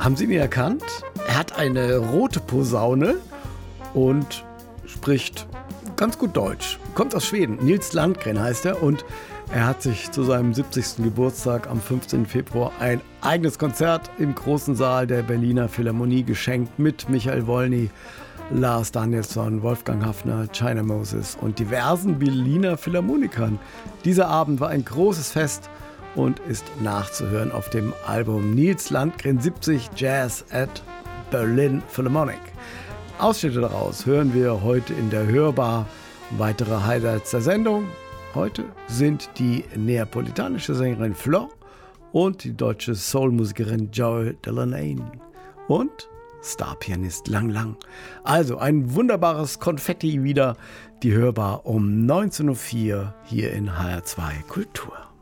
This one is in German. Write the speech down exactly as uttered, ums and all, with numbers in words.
Haben Sie ihn erkannt? Er hat eine rote Posaune und spricht ganz gut Deutsch. Kommt aus Schweden. Nils Landgren heißt er und er hat sich zu seinem siebzigsten Geburtstag am fünfzehnten Februar ein eigenes Konzert im großen Saal der Berliner Philharmonie geschenkt mit Michael Wolny, Lars Danielsson, Wolfgang Haffner, China Moses und diversen Berliner Philharmonikern. Dieser Abend war ein großes Fest und ist nachzuhören auf dem Album Nils Landgren siebzig Jazz at Berlin Philharmonic. Ausschnitte daraus hören wir heute in der Hörbar. Weitere Highlights der Sendung heute sind die neapolitanische Sängerin Flor und die deutsche Soul-Musikerin Joy Delaney und Starpianist Lang Lang. Also ein wunderbares Konfetti wieder, die Hörbar um neunzehn Uhr vier hier in H R zwei Kultur.